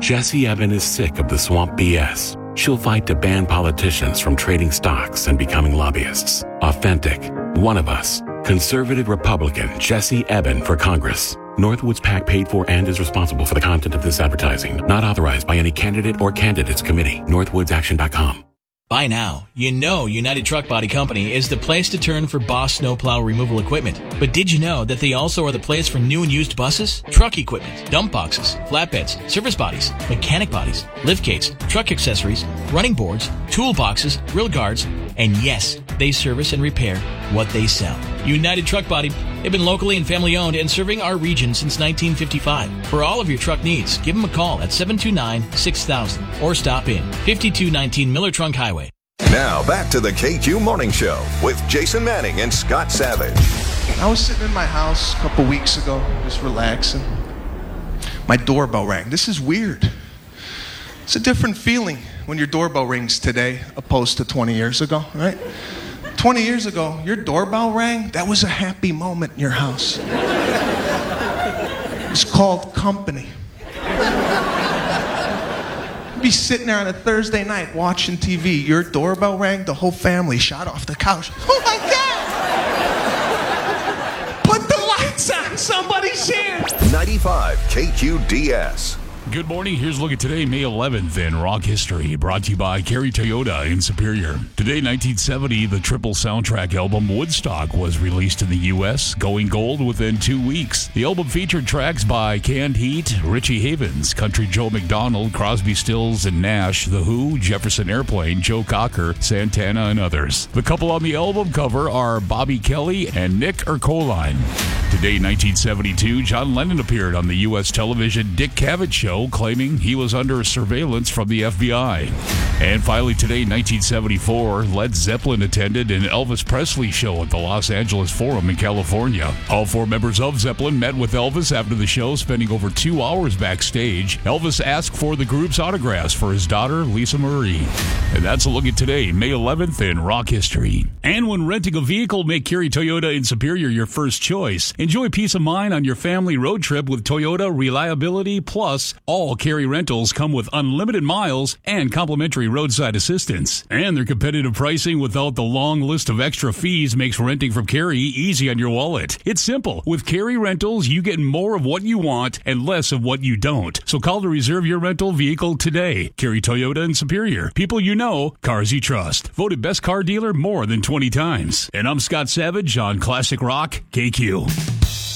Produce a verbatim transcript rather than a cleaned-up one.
Jessie Eben is sick of the swamp B S. She'll fight to ban politicians from trading stocks and becoming lobbyists. Authentic, one of us. Conservative Republican Jessie Eben for Congress. Northwoods PAC paid for and is responsible for the content of this advertising. Not authorized by any candidate or candidates committee. northwoods action dot com. By now, you know United Truck Body Company is the place to turn for Boss snowplow removal equipment. But did you know that they also are the place for new and used buses, truck equipment, dump boxes, flatbeds, service bodies, mechanic bodies, lift gates, truck accessories, running boards, toolboxes, grill guards, and yes, they service and repair what they sell. United Truck Body, they've been locally and family owned and serving our region since nineteen fifty-five. For all of your truck needs, give them a call at seven two nine, six thousand or stop in fifty-two nineteen Miller Trunk Highway. Now back to the K Q Morning Show with Jason Manning and Scott Savage. I was sitting in my house a couple weeks ago, just relaxing. My doorbell rang. This is weird. It's a different feeling when your doorbell rings today opposed to twenty years ago, right? twenty years ago, your doorbell rang. That was a happy moment in your house. It's called company. You'd be sitting there on a Thursday night watching T V. Your doorbell rang. The whole family shot off the couch. Oh my God! Put the lights on. Somebody's here. ninety-five K Q D S. Good morning. Here's a look at today, May eleventh in rock history, brought to you by Kerry Toyota in Superior. Today, nineteen seventy, the triple soundtrack album Woodstock was released in the U S, going gold within two weeks. The album featured tracks by Canned Heat, Richie Havens, Country Joe McDonald, Crosby, Stills and Nash, The Who, Jefferson Airplane, Joe Cocker, Santana, and others. The couple on the album cover are Bobby Kelly and Nick Ercoline. Today, nineteen seventy-two, John Lennon appeared on the U S television Dick Cavett Show, claiming he was under surveillance from the F B I. And finally today, nineteen seventy-four, Led Zeppelin attended an Elvis Presley show at the Los Angeles Forum in California. All four members of Zeppelin met with Elvis after the show, spending over two hours backstage. Elvis asked for the group's autographs for his daughter, Lisa Marie. And that's a look at today, May eleventh in rock history. And when renting a vehicle, make Kerry Toyota in Superior your first choice. Enjoy peace of mind on your family road trip with Toyota Reliability Plus. All Kerry rentals come with unlimited miles and complimentary roadside assistance. And their competitive pricing without the long list of extra fees makes renting from Kerry easy on your wallet. It's simple. With Kerry Rentals, you get more of what you want and less of what you don't. So call to reserve your rental vehicle today. Kerry Toyota in Superior. People you know, cars you trust. Voted best car dealer more than twenty times. And I'm Scott Savage on Classic Rock K Q.